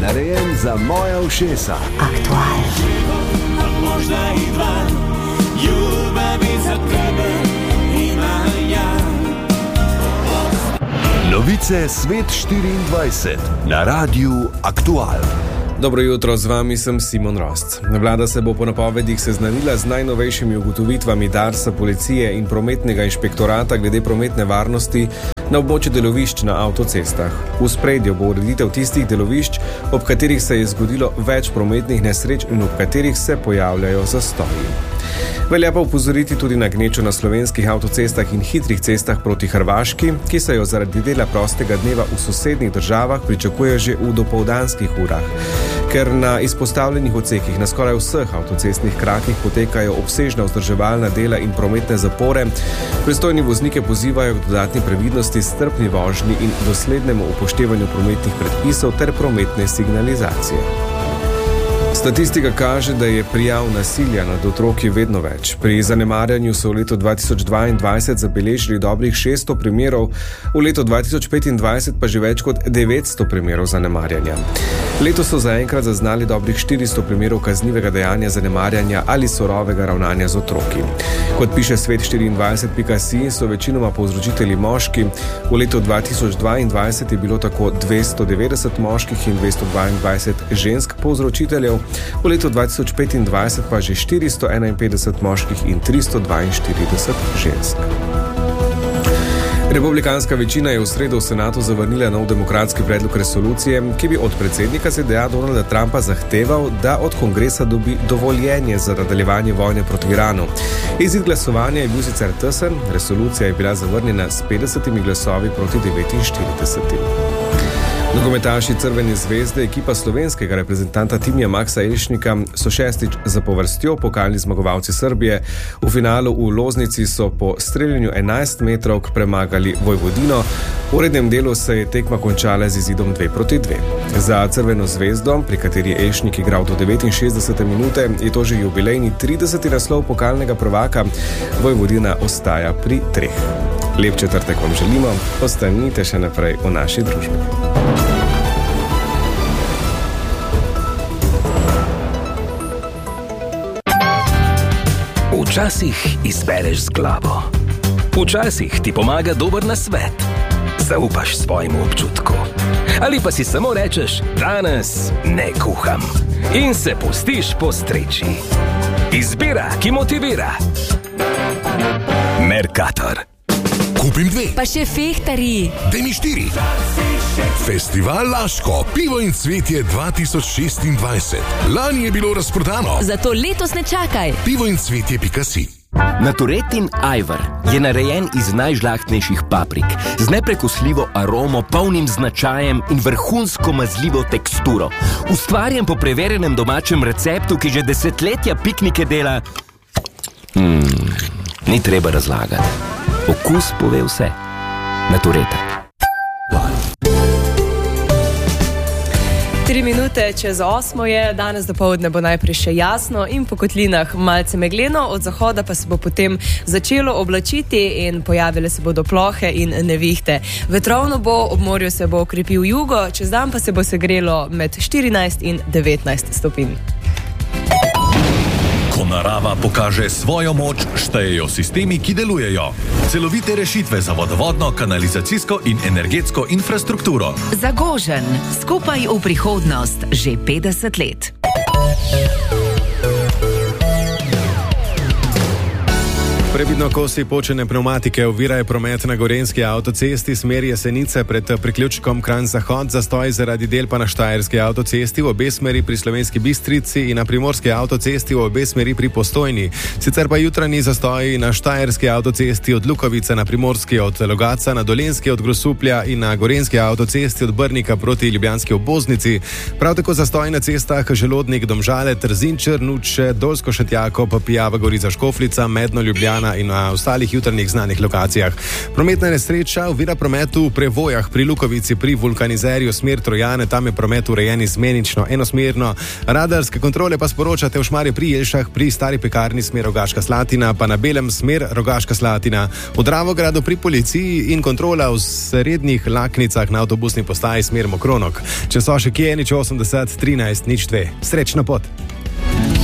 narejen za moja ušesa. Aktual. Možda i dva, ljubavi za tebe ima ja. Novice Svet 24 na Radiu Aktual. Dobro jutro, z vami sem Simon Rost. Vlada se bo po napovedih seznanila z najnovejšimi ugotovitvami Darsa, policije in prometnega inšpektorata glede prometne varnosti na območju delovišč na avtocestah. V spredju bo ureditev tistih delovišč, ob katerih se je zgodilo več prometnih nesreč in ob katerih se pojavljajo zastoji. Velja pa upozoriti tudi na gnečo na slovenskih avtocestah in hitrih cestah proti Hrvaški, ki se jo zaradi dela prostega dneva v sosednjih državah pričakuje že v dopoldanskih urah. Ker na izpostavljenih odsekih na skoraj vseh avtocestnih krakih potekajo obsežna vzdrževalna dela in prometne zapore, pristojni voznike pozivajo k dodatni previdnosti, strpni vožnji in doslednemu upoštevanju prometnih predpisov ter prometne signalizacije. Statistika kaže, da je prijav nasilja nad otroki vedno več. Pri zanemarjanju so v letu 2022 zabeležili dobrih 600 primerov, v letu 2025 pa že več kot 900 primerov zanemarjanja. Letos so zaenkrat zaznali dobrih 400 primerov kaznivega dejanja zanemarjanja ali surovega ravnanja z otroki. Kot piše svet24.si, so večinoma povzročitelji moški. V letu 2022 je bilo tako 290 moških in 222 žensk povzročiteljev, v letu 2025 pa že 451 moških in 342 žensk. Republikanska večina je v sredo v Senatu zavrnila nov demokratski predlog resolucije, ki bi od predsednika ZDA Donalda Trumpa zahteval, da od kongresa dobi dovoljenje za nadaljevanje vojne proti Iranu. Izid glasovanja je bil sicer tesen, resolucija je bila zavrnjena s 50 glasovi proti 49. Nogometaši Crvene zvezde, ekipa slovenskega reprezentanta Timija Maksa Elšnika, so šestič zapovrstjo pokalni zmagovalci Srbije. V finalu v Loznici so po streljanju 11 metrovk premagali Vojvodino. V rednem delu se je tekma končala z izidom 2-2. Za Crveno zvezdo, pri kateri je Elšnik igral do 69. minute, je to že jubilejni 30. naslov pokalnega prvaka. Vojvodina ostaja pri 3. Lep četrtek vam želimo, ostanite še naprej v naši družbi. Včasih izbereš z glavo, včasih ti pomaga dober nasvet. Zaupaš svojemu občutku. Ali pa si samo rečeš, danes ne kuham in se pustiš postreči. Izbira, ki motivira. Mercator. Kupim 2. Pa še fehtari. Daj mi 4. Festival Laško, pivo in cvetje 2026. Lani je bilo razprodano. Zato letos ne čakaj. pivoincvetje.si. Naturetin ajvar je narejen iz najžlahtnejših paprik, z neprekosljivo aromo, polnim značajem in vrhunsko mazljivo teksturo. Ustvarjen po preverjenem domačem receptu, ki že desetletja piknike dela. Ni treba razlagati. Okus pove vse. Natureta. 3 minute čez 8 je, danes dopoldne bo najprej še jasno in po kotlinah malce megleno, od zahoda pa se bo potem začelo oblačiti in pojavile se bodo plohe in nevihte. Vetrovno bo, ob morju se bo okrepil jugo, čez dan pa se bo segrelo med 14 in 19 stopinj. Ko narava pokaže svojo moč, štejejo sistemi, ki delujejo. Celovite rešitve za vodovodno, kanalizacijsko in energetsko infrastrukturo. Zagožen, skupaj v prihodnost, že 50 let. Previdno kosi počene pneumatike ovirajo promet na Gorenjski avtocesti, smer Jesenice pred priključkom Kranj-Zahod, zastoj zaradi del pa na Štajerski avtocesti v obe smeri pri Slovenski Bistrici in na Primorski avtocesti v obe smeri pri Postojni. Sicer pa jutranji zastoji na Štajerski avtocesti od Lukovice na Primorski od Logatca, na Dolenjski od Grosuplja in na Gorenjski avtocesti od Brnika proti Ljubljanski obvoznici. Prav tako zastoj na cestah Želodnik, Domžale, Trzin, Črnuče, Dolsko Šentjakov, Pijava Gorica, Škofljica, Medno, Ljubljana, Ljubljana in na ostalih jutranjih znanih lokacijah. Prometna nesreča ovira promet v Prevojah pri Lukovici pri vulkanizerju smer Trojane, tam je promet urejen izmenično, enosmerno. Radarske kontrole pa sporočate v Šmarju pri Jelšah, pri Stari pekarni smer Rogaška Slatina, pa na Belem smer Rogaška Slatina. V Dravogradu pri policiji in kontrola v srednjih Laknicah na avtobusni postaji smer Mokronok. Če so še kje, nič 80 13 02. Srečno pot!